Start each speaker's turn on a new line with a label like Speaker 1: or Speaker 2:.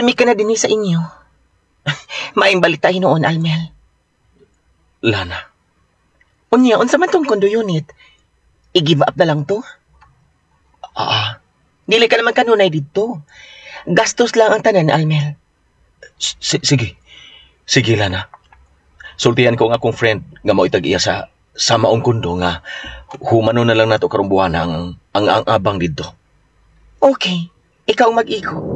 Speaker 1: Permi ka na din sa inyo. Maayong balita hinoon, Almel.
Speaker 2: Lana,
Speaker 1: Unya, unsa man tong condo unit? I-give up na lang to? Dili ka naman kanunay dito. Gastos lang ang tanan, Almel.
Speaker 2: sige. Sige, Lana. Sultihan ko nga akong friend nga mo itag-iya sa maong kundo nga humano na lang nato karong buwan ang abang dito.
Speaker 1: Okay, ikaw mag-iko.